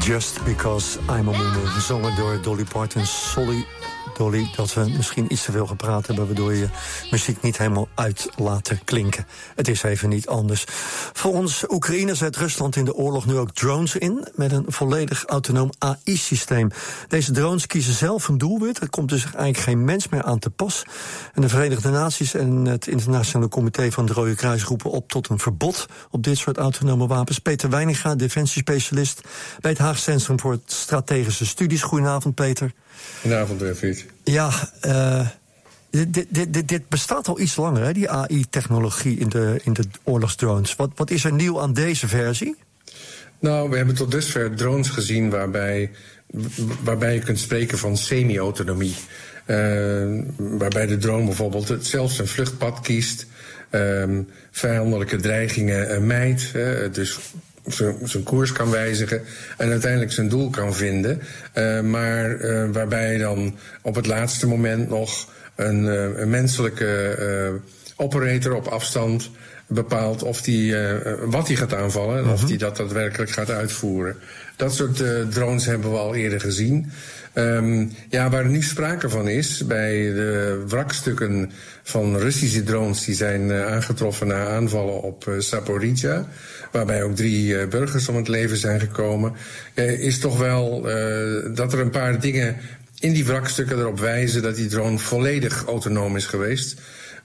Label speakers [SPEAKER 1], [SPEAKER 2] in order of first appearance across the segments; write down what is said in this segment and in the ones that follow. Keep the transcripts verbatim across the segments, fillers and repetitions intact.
[SPEAKER 1] Just Because I'm a Woman, gezongen door Dolly Parton. Sorry, Dolly, dat we misschien iets te veel gepraat hebben, waardoor je muziek niet helemaal uit laten klinken. Het is even niet anders. Volgens Oekraïne zet Rusland in de oorlog nu ook drones in, met een volledig autonoom A I-systeem. Deze drones kiezen zelf een doelwit. Er komt dus eigenlijk geen mens meer aan te pas. En de Verenigde Naties en het Internationale Comité van het Rode Kruis roepen op tot een verbod op dit soort autonome wapens. Peter Weininga, defensiespecialist bij het Haag Centrum voor Strategische Studies. Goedenavond, Peter.
[SPEAKER 2] Goedenavond, Wilfried.
[SPEAKER 1] Ja, uh, dit, dit, dit, dit bestaat al iets langer, hè, die A I-technologie in de, in de oorlogsdrones. Wat, wat is er nieuw aan deze versie?
[SPEAKER 2] Nou, we hebben tot dusver drones gezien waarbij, waarbij je kunt spreken van semi-autonomie. Uh, waarbij de drone bijvoorbeeld het zelfs een vluchtpad kiest, um, vijandelijke dreigingen uh, mijdt, uh, dus zijn koers kan wijzigen en uiteindelijk zijn doel kan vinden. Uh, maar uh, waarbij je dan op het laatste moment nog een, uh, een menselijke uh, operator op afstand bepaalt of die, uh, wat hij gaat aanvallen en mm-hmm. of hij dat daadwerkelijk gaat uitvoeren. Dat soort uh, drones hebben we al eerder gezien. Um, ja, waar er nu sprake van is, bij de wrakstukken van Russische drones die zijn uh, aangetroffen na aanvallen op uh, Zaporizhzhia, waarbij ook drie uh, burgers om het leven zijn gekomen, uh, is toch wel uh, dat er een paar dingen in die wrakstukken erop wijzen dat die drone volledig autonoom is geweest.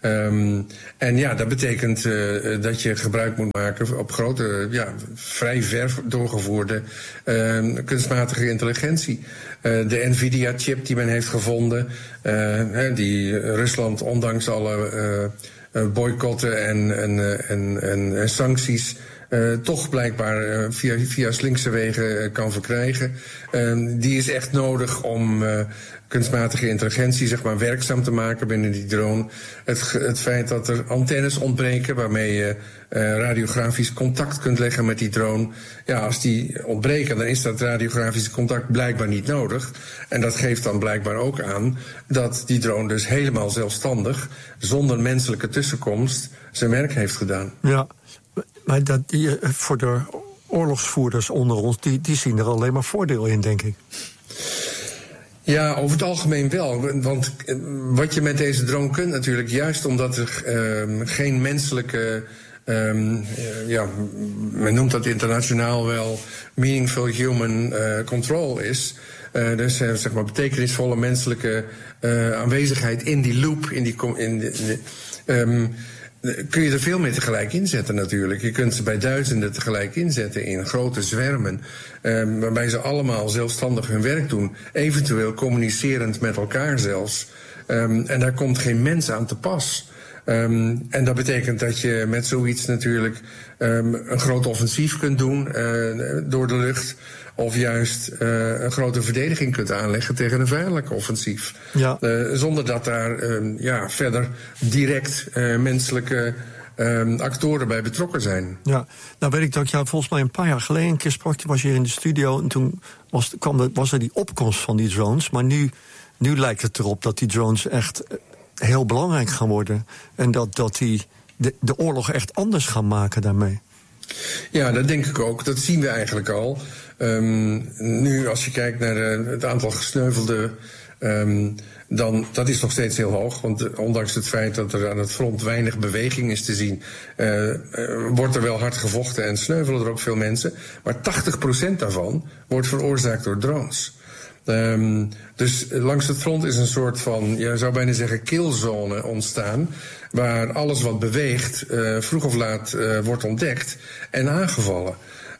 [SPEAKER 2] Um, en ja, dat betekent uh, dat je gebruik moet maken op grote, ja, vrij ver doorgevoerde uh, kunstmatige intelligentie. Uh, de Nvidia-chip die men heeft gevonden, uh, die Rusland ondanks alle uh, boycotten en, en, en, en, en sancties Uh, toch blijkbaar uh, via, via slinkse wegen uh, kan verkrijgen. Uh, die is echt nodig om uh, kunstmatige intelligentie zeg maar werkzaam te maken binnen die drone. Het, het feit dat er antennes ontbreken waarmee je uh, radiografisch contact kunt leggen met die drone. Ja, als die ontbreken, dan is dat radiografische contact blijkbaar niet nodig. En dat geeft dan blijkbaar ook aan dat die drone dus helemaal zelfstandig, zonder menselijke tussenkomst, zijn werk heeft gedaan.
[SPEAKER 1] Ja. Maar dat, die, voor de oorlogsvoerders onder ons, die, die zien er alleen maar voordeel in, denk ik.
[SPEAKER 2] Ja, over het algemeen wel. Want wat je met deze drone kunt natuurlijk, juist omdat er uh, geen menselijke, um, uh, ja, men noemt dat internationaal wel meaningful human uh, control is. Uh, dus uh, zeg maar betekenisvolle menselijke uh, aanwezigheid in die loop, in die... In de, in de, um, kun je er veel meer tegelijk inzetten natuurlijk. Je kunt ze bij duizenden tegelijk inzetten in grote zwermen, um, waarbij ze allemaal zelfstandig hun werk doen, eventueel communicerend met elkaar zelfs. Um, en daar komt geen mens aan te pas. Um, en dat betekent dat je met zoiets natuurlijk um, een groot offensief kunt doen uh, door de lucht, of juist uh, een grote verdediging kunt aanleggen tegen een vijandelijk offensief. Ja. Uh, zonder dat daar uh, ja, verder direct uh, menselijke uh, actoren bij betrokken zijn.
[SPEAKER 1] Ja, nou weet ik dat ik jou volgens mij een paar jaar geleden een keer sprak. Je was hier in de studio en toen was, kwam er, was er die opkomst van die drones. Maar nu, nu lijkt het erop dat die drones echt heel belangrijk gaan worden. En dat, dat die de, de oorlog echt anders gaan maken daarmee.
[SPEAKER 2] Ja, dat denk ik ook. Dat zien we eigenlijk al. Um, nu, als je kijkt naar de, het aantal gesneuvelden, um, dan dat is nog steeds heel hoog. Want uh, ondanks het feit dat er aan het front weinig beweging is te zien, uh, uh, wordt er wel hard gevochten en sneuvelen er ook veel mensen. Maar tachtig procent daarvan wordt veroorzaakt door drones. Um, dus langs het front is een soort van, je zou bijna zeggen, killzone ontstaan, waar alles wat beweegt uh, vroeg of laat uh, wordt ontdekt en aangevallen.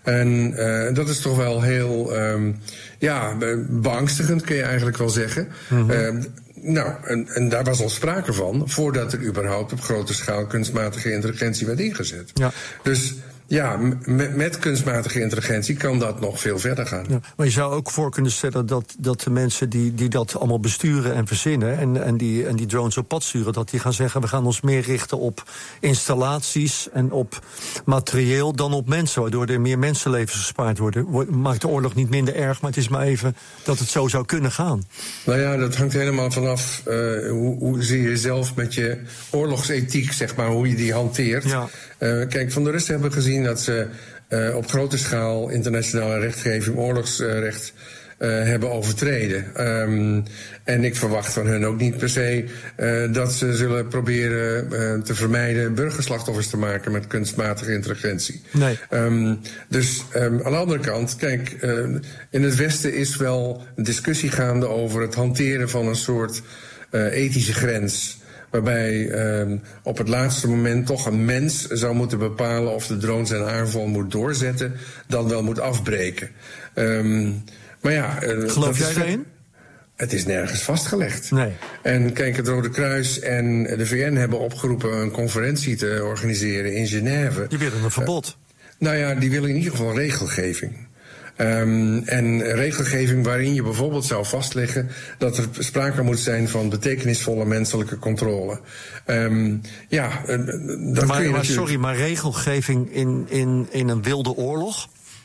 [SPEAKER 2] En uh, dat is toch wel heel um, ja, beangstigend, kun je eigenlijk wel zeggen. Mm-hmm. Uh, nou, en, en daar was al sprake van, voordat er überhaupt op grote schaal kunstmatige intelligentie werd ingezet. Ja. Dus ja, met, met kunstmatige intelligentie kan dat nog veel verder gaan. Ja,
[SPEAKER 1] maar je zou ook voor kunnen stellen dat, dat de mensen die, die dat allemaal besturen en verzinnen en, en, die, en die drones op pad sturen, dat die gaan zeggen, we gaan ons meer richten op installaties en op materieel dan op mensen, waardoor er meer mensenlevens gespaard worden. Maakt de oorlog niet minder erg, maar het is maar even dat het zo zou kunnen gaan.
[SPEAKER 2] Nou ja, dat hangt helemaal vanaf uh, hoe, hoe zie je zelf met je oorlogsethiek, zeg maar, hoe je die hanteert. Ja. Uh, kijk, van de Russen hebben we gezien dat ze uh, op grote schaal internationale rechtgeving, oorlogsrecht Uh, hebben overtreden. Um, en ik verwacht van hun ook niet per se uh, dat ze zullen proberen uh, te vermijden burgerslachtoffers te maken met kunstmatige intelligentie.
[SPEAKER 1] Nee.
[SPEAKER 2] Um, dus um, aan de andere kant, kijk, uh, in het Westen is wel een discussie gaande over het hanteren van een soort uh, ethische grens. Waarbij um, op het laatste moment toch een mens zou moeten bepalen of de drone zijn aanval moet doorzetten, dan wel moet afbreken. Um, Maar ja, uh,
[SPEAKER 1] geloof jij daarin?
[SPEAKER 2] Het is nergens vastgelegd.
[SPEAKER 1] Nee.
[SPEAKER 2] En kijk, het Rode Kruis en de V N hebben opgeroepen een conferentie te organiseren in Genève.
[SPEAKER 1] Die willen een verbod.
[SPEAKER 2] Uh, nou ja, die willen in ieder geval regelgeving. Um, en regelgeving waarin je bijvoorbeeld zou vastleggen dat er sprake moet zijn van betekenisvolle menselijke controle. Um, ja, uh, dat
[SPEAKER 1] maar,
[SPEAKER 2] kun je
[SPEAKER 1] maar
[SPEAKER 2] natuurlijk...
[SPEAKER 1] sorry, maar regelgeving in, in, in een wilde oorlog?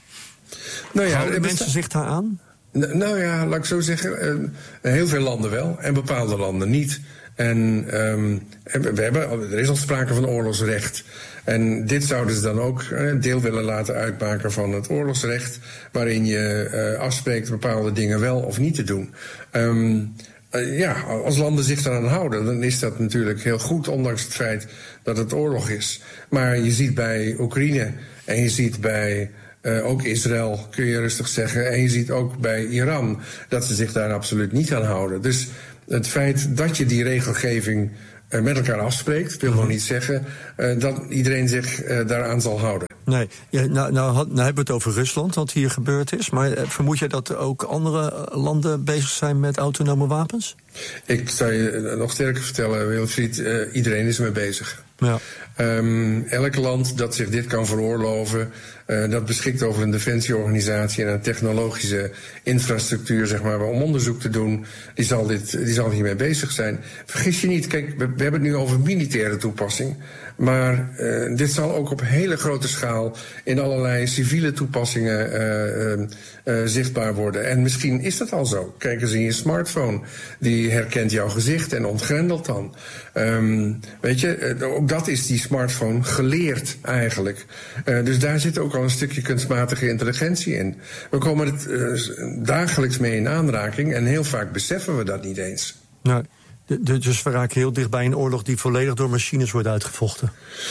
[SPEAKER 2] Nou ja,
[SPEAKER 1] houden mensen zich daar aan?
[SPEAKER 2] Nou ja, laat ik zo zeggen, uh, heel veel landen wel en bepaalde landen niet. En um, we hebben, er is al sprake van oorlogsrecht. En dit zouden ze dan ook uh, deel willen laten uitmaken van het oorlogsrecht, waarin je uh, afspreekt bepaalde dingen wel of niet te doen. Um, uh, ja, als landen zich daaraan houden, dan is dat natuurlijk heel goed, ondanks het feit dat het oorlog is. Maar je ziet bij Oekraïne en je ziet bij Uh, ook Israël, kun je rustig zeggen. En je ziet ook bij Iran dat ze zich daar absoluut niet aan houden. Dus het feit dat je die regelgeving uh, met elkaar afspreekt, wil nog niet zeggen uh, dat iedereen zich uh, daaraan zal houden.
[SPEAKER 1] Nee, ja, nou, nou, had, nou hebben we het over Rusland, wat hier gebeurd is. Maar uh, vermoed je dat ook andere landen bezig zijn met autonome wapens?
[SPEAKER 2] Ik zou je nog sterker vertellen, Wilfried, uh, iedereen is ermee bezig.
[SPEAKER 1] Ja.
[SPEAKER 2] Um, elk land dat zich dit kan veroorloven, uh, dat beschikt over een defensieorganisatie en een technologische infrastructuur, zeg maar, om onderzoek te doen, die zal, dit, die zal hiermee bezig zijn. Vergis je niet, kijk, we, we hebben het nu over militaire toepassing, maar uh, dit zal ook op hele grote schaal in allerlei civiele toepassingen uh, uh, uh, zichtbaar worden. En misschien is dat al zo. Kijk eens in je smartphone, die herkent jouw gezicht en ontgrendelt dan. Um, weet je, uh, ook dat is die smartphone geleerd eigenlijk. Uh, dus daar zit ook al een stukje kunstmatige intelligentie in. We komen het uh, dagelijks mee in aanraking en heel vaak beseffen we dat niet eens.
[SPEAKER 1] Nou, de, de, dus we raken heel dicht bij een oorlog die volledig door machines wordt uitgevochten.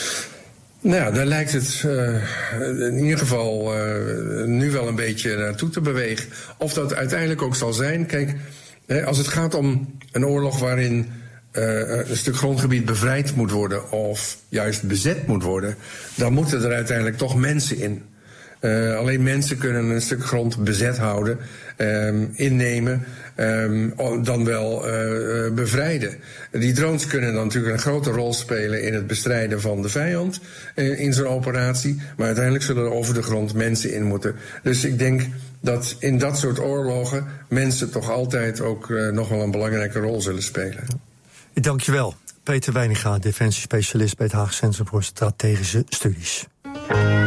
[SPEAKER 2] Nou ja, daar lijkt het uh, in ieder geval uh, nu wel een beetje naartoe te bewegen. Of dat uiteindelijk ook zal zijn. Kijk, hè, als het gaat om een oorlog waarin Uh, een stuk grondgebied bevrijd moet worden of juist bezet moet worden, dan moeten er uiteindelijk toch mensen in. Uh, alleen mensen kunnen een stuk grond bezet houden, um, innemen, um, dan wel uh, bevrijden. Die drones kunnen dan natuurlijk een grote rol spelen in het bestrijden van de vijand uh, in zo'n operatie, maar uiteindelijk zullen er over de grond mensen in moeten. Dus ik denk dat in dat soort oorlogen mensen toch altijd ook uh, nog wel een belangrijke rol zullen spelen.
[SPEAKER 1] Ik dank je wel. Peter Weininga, defensiespecialist bij het Haag Centrum voor Strategische Studies.